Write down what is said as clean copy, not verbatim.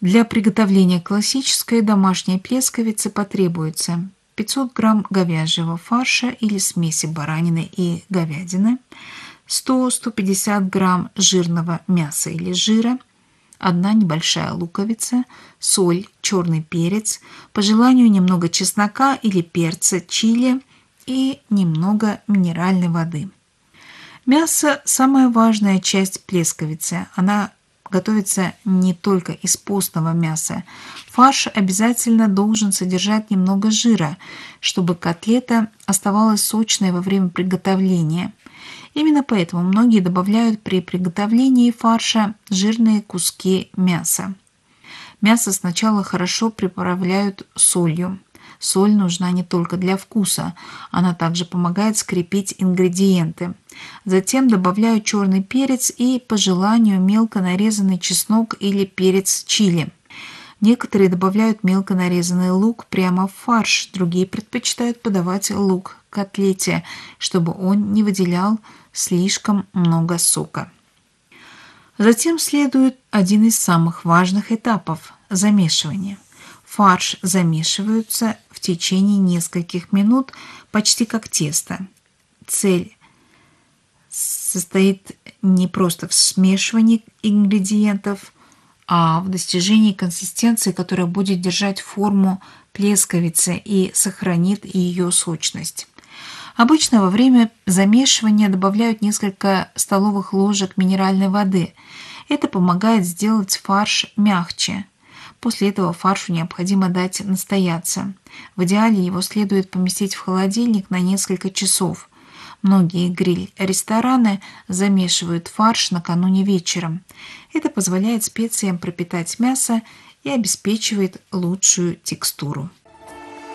Для приготовления классической домашней плесковицы потребуется 500 грамм говяжьего фарша или смеси баранины и говядины, 100-150 грамм жирного мяса или жира, одна небольшая луковица, соль, черный перец, по желанию немного чеснока или перца чили и немного минеральной воды. Мясо – самая важная часть плесковицы. Она готовится не только из постного мяса. Фарш обязательно должен содержать немного жира, чтобы котлета оставалась сочной во время приготовления. Именно поэтому многие добавляют при приготовлении фарша жирные куски мяса. Мясо сначала хорошо приправляют солью. Соль нужна не только для вкуса, она также помогает скрепить ингредиенты. Затем добавляют черный перец и, по желанию, мелко нарезанный чеснок или перец чили. Некоторые добавляют мелко нарезанный лук прямо в фарш, другие предпочитают подавать лук к котлете, чтобы он не выделял слишком много сока. Затем следует один из самых важных этапов – замешивание. Фарш замешивается в течение нескольких минут, почти как тесто. Цель состоит не просто в смешивании ингредиентов, а в достижении консистенции, которая будет держать форму плесковицы и сохранит ее сочность. Обычно во время замешивания добавляют несколько столовых ложек минеральной воды. Это помогает сделать фарш мягче. После этого фаршу необходимо дать настояться. В идеале его следует поместить в холодильник на несколько часов. Многие гриль-рестораны замешивают фарш накануне вечером. Это позволяет специям пропитать мясо и обеспечивает лучшую текстуру.